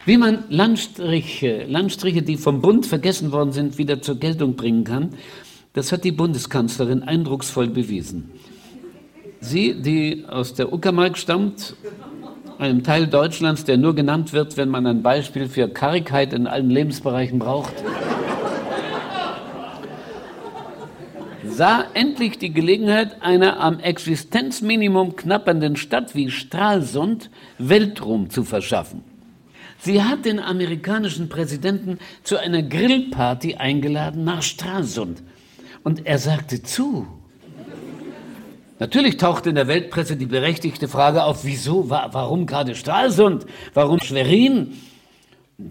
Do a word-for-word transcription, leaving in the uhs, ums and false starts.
Wie man Landstriche, Landstriche, die vom Bund vergessen worden sind, wieder zur Geltung bringen kann, das hat die Bundeskanzlerin eindrucksvoll bewiesen. Sie, die aus der Uckermark stammt, einem Teil Deutschlands, der nur genannt wird, wenn man ein Beispiel für Kargheit in allen Lebensbereichen braucht, sah endlich die Gelegenheit, einer am Existenzminimum knappernden Stadt wie Stralsund Weltruhm zu verschaffen. Sie hat den amerikanischen Präsidenten zu einer Grillparty eingeladen nach Stralsund. Und er sagte zu. Natürlich tauchte in der Weltpresse die berechtigte Frage auf, wieso, wa- warum gerade Stralsund, warum Schwerin?